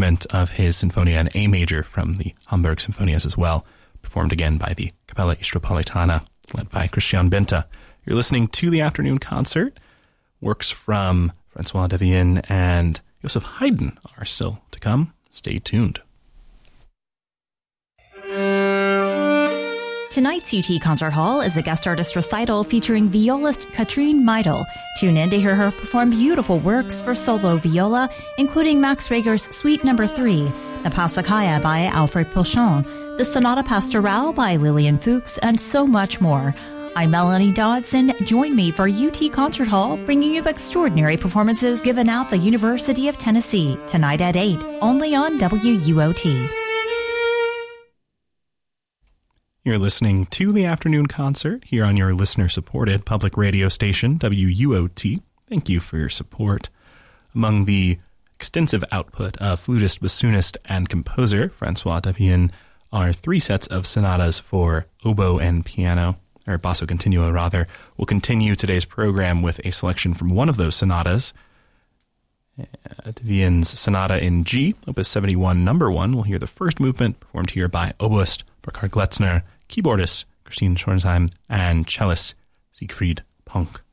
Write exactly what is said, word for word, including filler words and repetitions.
movement of his Sinfonia in A major from the Hamburg Symphonias as well, performed again by the Capella Istropolitana, led by Christian Benta. You're listening to the afternoon concert. Works from Francois Devienne and Joseph Haydn are still to come. Stay tuned. Tonight's U T Concert Hall is a guest artist recital featuring violist Katrine Meidel. Tune in to hear her perform beautiful works for solo viola, including Max Reger's Suite Number three, the Passacaglia by Alfred Pochon, the Sonata Pastorale by Lillian Fuchs, and so much more. I'm Melanie Dodson. Join me for U T Concert Hall, bringing you extraordinary performances given at the University of Tennessee, tonight at eight, only on W U O T. You're listening to the afternoon concert here on your listener-supported public radio station, W U O T. Thank you for your support. Among the extensive output of flutist, bassoonist, and composer Francois Devienne are three sets of sonatas for oboe and piano, or basso continuo rather. We'll continue today's program with a selection from one of those sonatas. Uh, Devienne's Sonata in G, Opus seventy-one, number one. We'll hear the first movement performed here by oboist Burkhard Gletzner, keyboardist Christine Schornsheim, and cellist Siegfried Ponk.